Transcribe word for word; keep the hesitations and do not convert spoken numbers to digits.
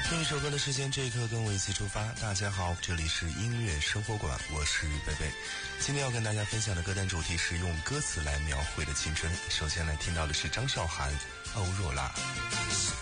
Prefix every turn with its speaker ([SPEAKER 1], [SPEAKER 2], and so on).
[SPEAKER 1] 用一首歌的时间，这一刻跟我一起出发。大家好，这里是音乐生活馆，我是贝贝。今天要跟大家分享的歌单主题是用歌词来描绘的青春。首先来听到的是张韶涵《欧若拉》。